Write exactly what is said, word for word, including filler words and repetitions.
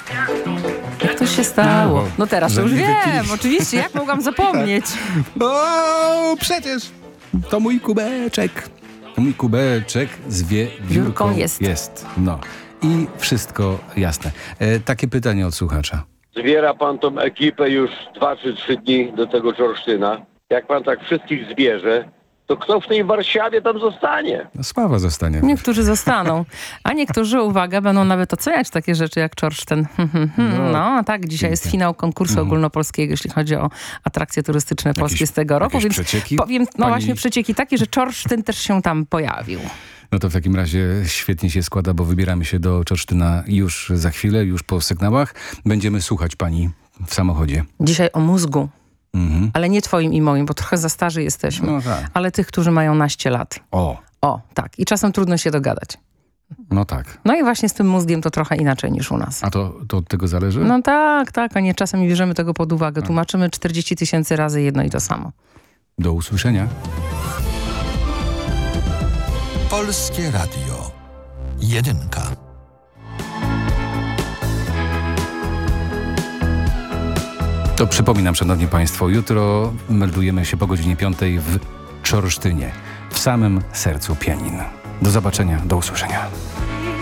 Jak to się stało? No teraz to już Żadnych wiem, jakichś- oczywiście, jak mogłam zapomnieć? O, przecież to mój kubeczek. To mój kubeczek z wiewiórką Wiórką jest. jest. No i wszystko jasne. E, takie pytanie od słuchacza. Zbiera pan tą ekipę już dwa czy trzy dni do tego Czorsztyna. Jak pan tak wszystkich zbierze, to kto w tej Warszawie tam zostanie? No, Sława zostanie. Niektórzy zostaną, a niektórzy, uwaga, będą nawet oceniać takie rzeczy jak Czorsztyn. No. No tak, dzisiaj jest finał konkursu ogólnopolskiego, jeśli chodzi o atrakcje turystyczne polskie z tego roku, jakieś więc przecieki? powiem, no Pani- właśnie przecieki takie, że Czorsztyn też się tam pojawił. No to w takim razie świetnie się składa, bo wybieramy się do Czorsztyna już za chwilę, już po sygnałach. Będziemy słuchać pani w samochodzie. Dzisiaj o mózgu, Mhm. ale nie twoim i moim, bo trochę za starzy jesteśmy, No tak. ale tych, którzy mają naście lat. O, O, tak. I czasem trudno się dogadać. no tak. No i właśnie z tym mózgiem to trochę inaczej niż u nas. A to, to od tego zależy? No tak, tak, a nie czasem nie bierzemy tego pod uwagę. Tłumaczymy czterdzieści tysięcy razy jedno i to samo. Do usłyszenia. Polskie Radio. Jedynka. To przypominam, szanowni państwo, jutro meldujemy się po godzinie piątej w Czorsztynie, w samym sercu Pianin. Do zobaczenia, do usłyszenia.